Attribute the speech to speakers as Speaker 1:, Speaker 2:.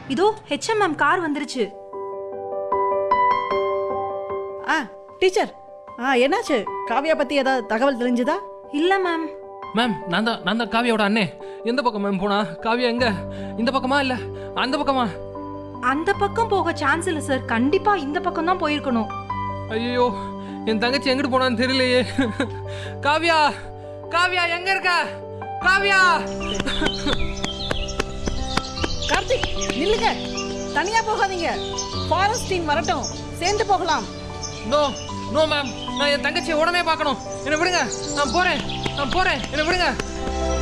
Speaker 1: இதோ HM ma'am car வந்துருச்சு.
Speaker 2: Teacher, என்னாச்சு? காவியா பத்தி ஏதாவது தகவல் தெரிஞ்சுதா?
Speaker 1: இல்ல மேம்.
Speaker 3: மேம் நான் தான் காவியாவோட அண்ணே. எந்த பக்கம் மேம் போனா? காவியா எங்க? இந்த பக்கமா இல்ல அந்த பக்கமா?
Speaker 1: அந்த பக்கம் போக சான்ஸ் இல்ல சார். கண்டிப்பா இந்த பக்கம் தான் போயிருக்கணும்.
Speaker 3: ஐயோ, என் தங்கச்சி எங்கிட்டு போனான்னு தெரியலையே. காவியா, காவியா எங்க இருக்க? காவியா!
Speaker 2: கார்த்திக், நில்லுங்க. தனியா போகாதீங்க. ஃபாரஸ்ட் டீம் வரட்டும், சேர்ந்து போகலாம்.
Speaker 3: நோ நோ மேம், நான் என் தங்கச்சியை உடனே பார்க்கணும். என்ன விடுங்க, நான் போறேன். என்ன விடுங்க.